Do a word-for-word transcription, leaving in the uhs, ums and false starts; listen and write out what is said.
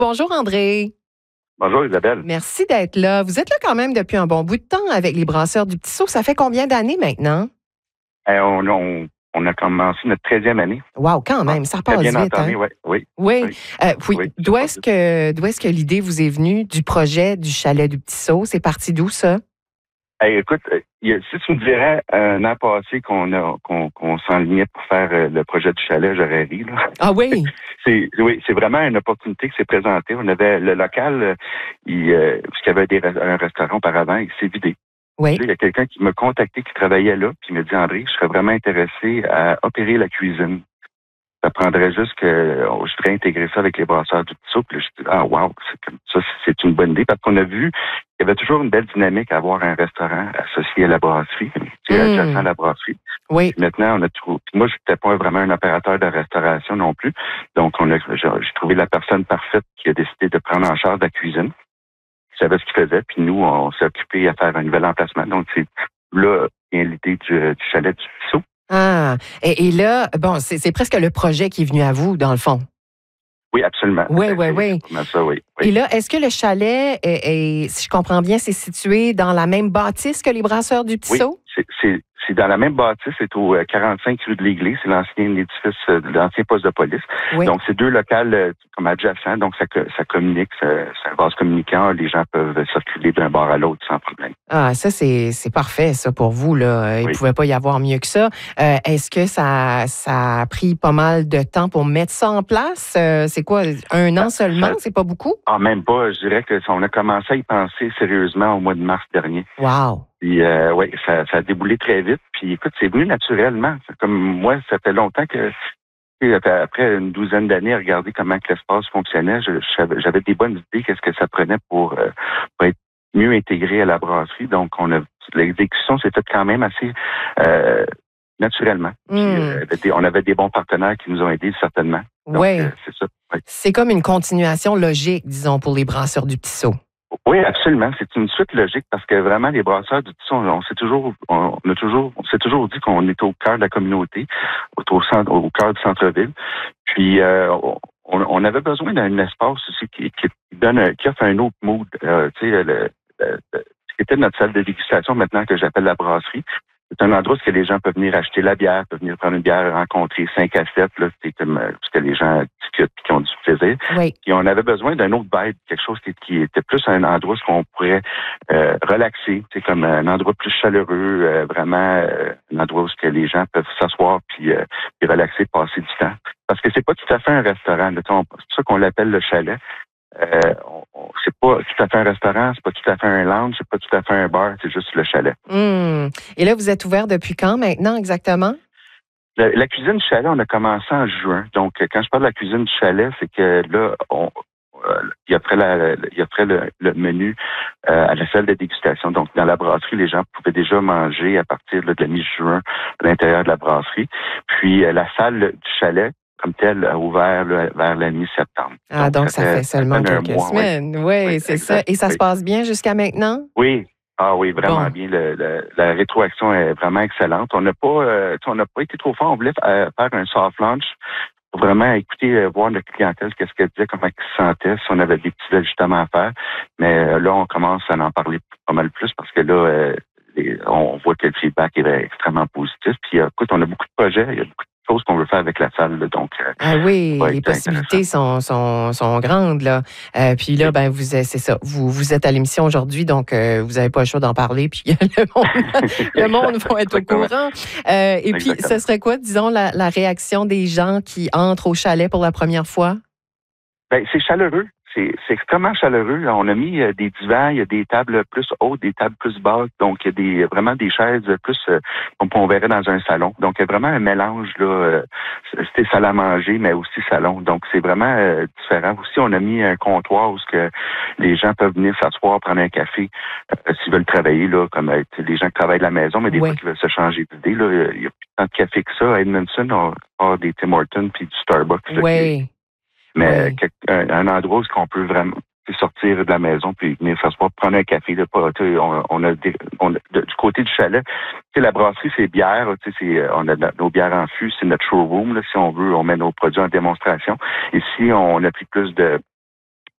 Bonjour André. Bonjour Isabelle. Merci d'être là. Vous êtes là quand même depuis un bon bout de temps avec les Brasseurs du Petit Saut. Ça fait combien d'années maintenant? Eh, on, on, on a commencé notre treizième année. Wow, quand même, Ah, ça très passe bien vite, entamé, hein? ouais, oui. Oui. Oui, Euh, puis, oui, ça d'où passe est-ce vite. que d'où est-ce que l'idée vous est venue du projet du chalet du Petit Saut? C'est parti d'où ça? Eh, écoute, euh, il y a- si tu me dirais un an passé qu'on a qu'on qu'on s'enlignait pour faire euh, le projet du chalet, j'aurais ri. Là. Ah oui? C'est oui, c'est vraiment une opportunité qui s'est présentée. On avait le local, euh, il, euh, parce qu'il y avait des, re- un restaurant auparavant, il s'est vidé. Oui. Puis là, il y a quelqu'un qui m'a contacté qui travaillait là, puis il m'a dit André, je serais vraiment intéressé à opérer la cuisine. Ça prendrait juste que euh, je voudrais intégrer ça avec les brasseurs du Petit Saut. Puis là, je dis, ah wow, c'est comme ça, c'est une bonne idée parce qu'on a vu qu'il y avait toujours une belle dynamique à avoir un restaurant associé à la brasserie, tu sais, Mm. adjacent à la brasserie. Oui. Puis maintenant, on a trouvé. Moi, je n'étais pas vraiment un opérateur de restauration non plus. Donc, on a j'ai j'ai trouvé la personne parfaite qui a décidé de prendre en charge la cuisine. Il savait ce qu'il faisait, puis nous, on s'est occupé à faire un nouvel emplacement. Donc, c'est là vient l'idée du, du chalet du Petit Saut. Ah, et, et là, bon, c'est c'est presque le projet qui est venu à vous, dans le fond. Oui, absolument. Oui, C'est- oui, c'est oui. vraiment ça, oui. oui. Et là, est-ce que le chalet, est, est- si je comprends bien, c'est situé dans la même bâtisse que les Brasseurs du Petit Oui, Saut? c'est, c'est, c'est dans la même bâtisse, c'est au euh, quarante-cinq rue de l'Église, c'est l'ancien édifice, euh, de l'ancien poste de police. Oui. Donc, c'est deux locales euh, comme adjacents, donc ça, co- ça communique, ça- c'est un vase communicant, les gens peuvent circuler d'un bord à l'autre sans problème. Ah, ça, c'est c'est parfait, ça, pour vous, là. Il ne Oui. pouvait pas y avoir mieux que ça. Euh, est-ce que ça, ça a pris pas mal de temps pour mettre ça en place? Euh, c'est quoi, un an Ça- seulement? ça- C'est pas beaucoup? Ah, même pas, je dirais que ça- on a commencé à y penser sérieusement au mois de mars dernier. Wow! Puis, euh, oui, ça, ça a déboulé très vite. Puis, écoute, c'est venu naturellement. C'est comme moi, ça fait longtemps que, tu sais, après une douzaine d'années à regarder comment que l'espace fonctionnait, je- je savais- j'avais des bonnes idées, qu'est-ce que ça prenait pour, euh, pour être mieux intégré à la brasserie. Donc, on a l'exécution s'est faite quand même assez euh, naturellement. Puis, Hmm. euh, avait des- on avait des bons partenaires qui nous ont aidés, certainement. Donc, Oui. euh, c'est ça. Oui. C'est comme une continuation logique, disons, pour les Brasseurs du Petit Saut. Oui, absolument. C'est une suite logique parce que vraiment, les brasseurs du Petit Saut, on, on s'est toujours, on, on a toujours, on s'est toujours dit qu'on était au cœur de la communauté, au, au, centre, au cœur du centre-ville. Puis, euh, on, on avait besoin d'un espace aussi qui, qui donne, un- qui offre un autre mood. Euh, tu sais, le, le, le- ce qui était notre salle de dégustation maintenant que j'appelle la brasserie. C'est un endroit où les gens peuvent venir acheter la bière, peuvent venir prendre une bière, rencontrer cinq à sept, là, c'est comme, euh, parce que les gens discutent et qui ont du plaisir. Oui. Puis on avait besoin d'un autre vibe, quelque chose qui, qui était plus un endroit où on pourrait euh, relaxer, c'est comme un endroit plus chaleureux, euh, vraiment euh, un endroit où que les gens peuvent s'asseoir puis, euh, puis relaxer, passer du temps. Parce que c'est pas tout à fait un restaurant, là, on- c'est pour ça qu'on l'appelle le chalet. Euh, on, on- c'est pas tout à fait un restaurant, c'est pas tout à fait un lounge, c'est pas tout à fait un bar, c'est juste le chalet. Hmm. Et là, vous êtes ouvert depuis quand maintenant exactement? La, la cuisine du chalet, on a commencé en juin. Donc, quand je parle de la cuisine du chalet, c'est que là, on, euh, il offrait, la, il offrait le, le menu euh, à la salle de dégustation. Donc, dans la brasserie, les gens pouvaient déjà manger à partir là, de la mi-juin à l'intérieur de la brasserie. Puis, euh, la salle du chalet, comme telle, a ouvert là, vers la mi-septembre. Ah, donc, ça, fait seulement ça fait un quelques mois, semaines. Oui, Oui, c'est exact, ça. Et ça oui. se passe bien jusqu'à maintenant? Oui. Ah oui, vraiment Bon. bien. Le, le- la rétroaction est vraiment excellente. On n'a pas, euh, on n'a pas été trop fort. On voulait euh, faire un soft launch pour vraiment écouter, euh, voir notre clientèle, qu'est-ce qu'elle disait, comment elle se sentait, si on avait des petits ajustements à faire. Mais euh, là, on commence à en parler pas mal plus parce que là, euh, les- on voit que le feedback est extrêmement positif. Puis, euh, écoute, on a beaucoup de projets, il y a beaucoup de choses qu'on veut faire avec la salle. Là, donc, euh, Ah oui, ça va les être possibilités sont, sont, sont grandes, là. Euh, puis là, Oui. ben, vous êtes- c'est ça. Vous, vous êtes à l'émission aujourd'hui, donc euh, vous n'avez pas le choix d'en parler, puis le monde, le monde va être au Exactement. courant. Euh, et puis, Exactement. ce serait quoi, disons, la, la réaction des gens qui entrent au chalet pour la première fois? Ben, c'est chaleureux. C'est, c'est extrêmement chaleureux. On a mis euh, des divans, il y a des tables plus hautes, des tables plus basses. Donc, il y a des, vraiment des chaises plus euh, comme on verrait dans un salon. Donc, il y a vraiment un mélange, là. Euh, c'était salle à manger, mais aussi salon. Donc, c'est vraiment euh, différent. Aussi, on a mis un comptoir où ce que les gens peuvent venir s'asseoir, prendre un café euh, s'ils veulent travailler, là, comme euh, les gens qui travaillent de la maison, mais des Oui. fois qui veulent se changer d'idée. Là, il y a plus tant de café que ça. À Edmondson, on a des Tim Hortons puis du Starbucks. là, qui- Oui. mais Oui. quelque- un, un endroit où on peut vraiment sortir de la maison puis venir s'asseoir, prendre un café. Là, pas, tu sais, on, on a, des, on a de- du côté du chalet, tu sais, la brasserie, c'est bière. Tu sais, c'est, on a no- nos bières en fût, c'est notre showroom. Là, si on veut, on met nos produits en démonstration. Ici, on a pris plus de